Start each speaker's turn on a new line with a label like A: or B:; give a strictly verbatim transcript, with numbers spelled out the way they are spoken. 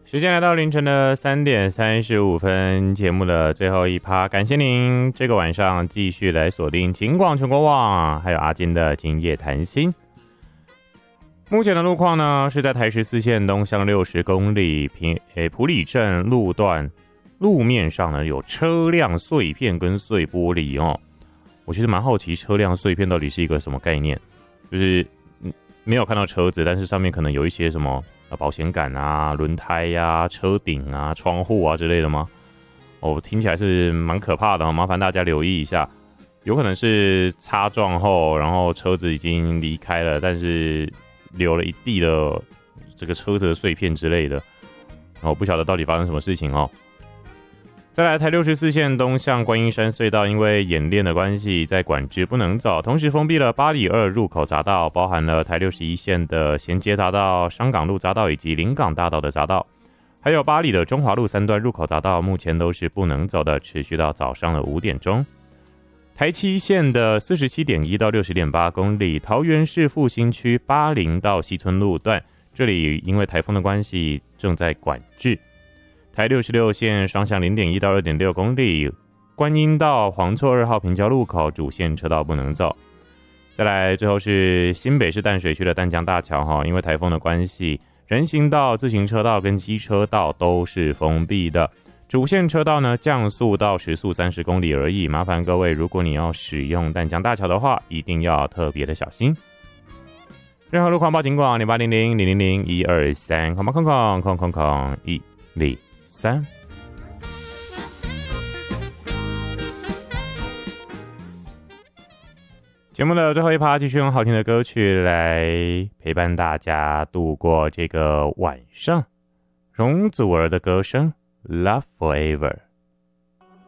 A: 时间来到凌晨的三点三十五分，节目的最后一趴，感谢您这个晚上继续来锁定警广全国网，还有阿金的今夜谈心。目前的路况呢，是在台十四线东向六十公里平诶埔里镇路段路面上呢有车辆碎片跟碎玻璃哦。我其实蛮好奇车辆碎片到底是一个什么概念，就是没有看到车子，但是上面可能有一些什么保险杆啊、轮胎呀、啊、车顶啊、窗户啊之类的吗？哦，听起来是蛮可怕的哦，麻烦大家留意一下。有可能是擦撞后，然后车子已经离开了，但是留了一地的这个车子的碎片之类的。哦，不晓得到底发生什么事情哦。再来，台六十四线东向观音山隧道，因为演练的关系，在管制不能走，同时封闭了八里二入口匝道，包含了台六十一线的衔接匝道、商港路匝道以及临港大道的匝道，还有八里的中华路三段入口匝道，目前都是不能走的，持续到早上的五点钟。台七线的 四十七点一 到 六十点八 公里，桃园市复兴区八零到西村路段，这里因为台风的关系正在管制。台六十六线双向 零点一 到 二点六 公里，观音到黄厝二号平交路口主线车道不能走。再来，最后是新北市淡水区的淡江大桥，因为台风的关系，人行道、自行车道跟机车道都是封闭的。主线车道呢降速到时速三十公里而已，麻烦各位，如果你要使用淡江大桥的话，一定要特别的小心。任何路况报警广零八零零零零零一二三空空空空空空一零三。节目的最后一趴，继续用好听的歌曲来陪伴大家度过这个晚上。容祖儿的歌声 Love Forever。